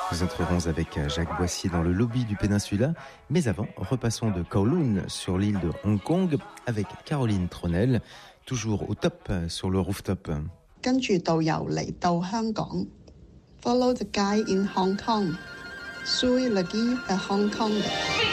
Nous entrerons avec Jacques Boissier dans le lobby du Péninsula. Mais avant, repassons de Kowloon sur l'île de Hong Kong avec Caroline Tronel, toujours au top sur le rooftop. 跟住導遊嚟到香港 ，Follow the guy in Hong Kong，Sui lagi at Hong Kong 嘅。